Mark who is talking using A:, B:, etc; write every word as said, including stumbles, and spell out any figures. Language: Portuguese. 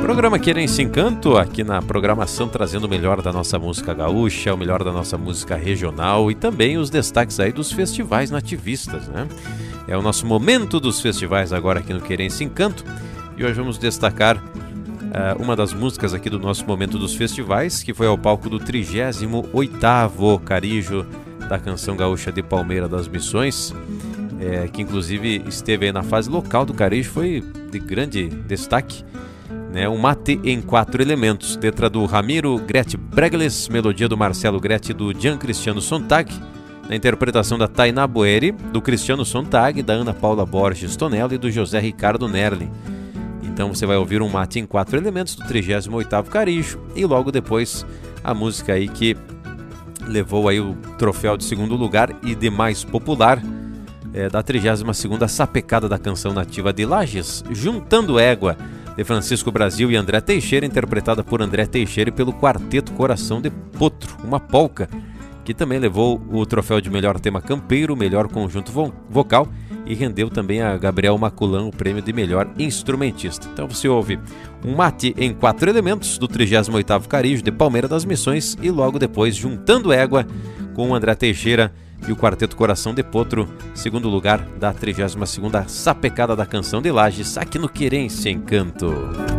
A: Programa Querência Encanto, aqui na programação trazendo o melhor da nossa música gaúcha, o melhor da nossa música regional e também os destaques aí dos festivais nativistas, né? É o nosso momento dos festivais agora aqui no Querência Encanto e hoje vamos destacar uh, uma das músicas aqui do nosso momento dos festivais, que foi ao palco do trigésimo oitavo Carijo da Canção Gaúcha de Palmeira das Missões, é, que inclusive esteve aí na fase local do Carijo, foi de grande destaque. Né, um mate em quatro elementos, letra do Ramiro Gret Bregles, melodia do Marcelo Gret e do Gian Cristiano Sontag, na interpretação da Tainá Boeri, do Cristiano Sontag, da Ana Paula Borges Tonello e do José Ricardo Nerli. Então você vai ouvir um mate em quatro elementos do trigésimo oitavo Carijo e logo depois a música aí que levou aí o troféu de segundo lugar e de mais popular é, da trigésima segunda Sapecada da Canção Nativa de Lages, Juntando Égua, de Francisco Brasil e André Teixeira, interpretada por André Teixeira e pelo Quarteto Coração de Potro, uma polca, que também levou o troféu de melhor tema campeiro, melhor conjunto vo vocal e rendeu também a Gabriel Maculão o prêmio de melhor instrumentista. Então você ouve um mate em quatro elementos do trigésimo oitavo Carijo de Palmeira das Missões e logo depois Juntando Égua com o André Teixeira e o Quarteto Coração de Potro, segundo lugar da trigésima segunda Sapecada da Canção de Lages, aqui no Querência Encanto.